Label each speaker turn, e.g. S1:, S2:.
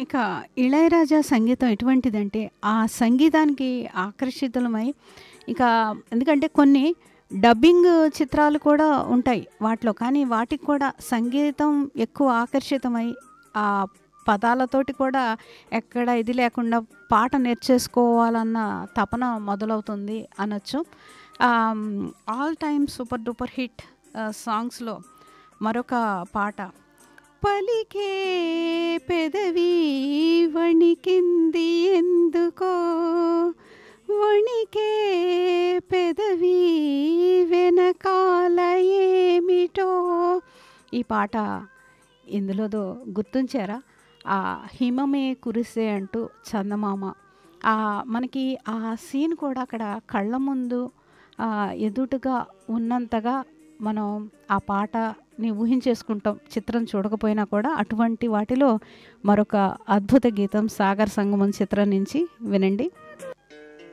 S1: ఇక 'ఇళయరాజా' సంగీతం ఎటువంటిదంటే, ఆ సంగీతానికి ఆకర్షితులమై ఇక ఎందుకంటే కొన్ని డబ్బింగ్ చిత్రాలు కూడా ఉంటాయి వాటిలో. కానీ వాటికి కూడా సంగీతం ఎక్కువ ఆకర్షితమై, ఆ పదాలతోటి కూడా ఎక్కడ ఇది లేకుండా పాట నేర్చేసుకోవాలన్న తపన మొదలవుతుంది అనొచ్చు. All time super duper hit సాంగ్స్‌లో మరొక పాట పలికే పెదవి వణికింది ఎందుకో వణికే పెదవి వెనకాల ఏమిటో. ఈ పాట ఎందులోదో గుర్తుంచారా? ఆ హిమమే కురిసే అంటూ చందమామ. మనకి ఆ సీన్ కూడా అక్కడ కళ్ళ ముందు ఎదుటుగా ఉన్నంతగా మనం ఆ పాటని ఊహించేసుకుంటాం, చిత్రం చూడకపోయినా కూడా. అటువంటి వాటిలో మరొక అద్భుత గీతం 'సాగర సంగమం' చిత్రం నుంచి వినండి.